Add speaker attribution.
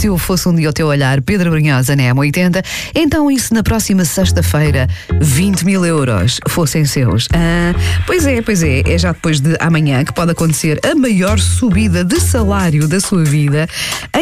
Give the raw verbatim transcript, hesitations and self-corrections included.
Speaker 1: Se eu fosse um dia o teu olhar, Pedro Brunhosa na M oitenta, então e se na próxima sexta-feira vinte mil euros fossem seus? Ah, pois é, pois é, é já depois de amanhã que pode acontecer a maior subida de salário da sua vida.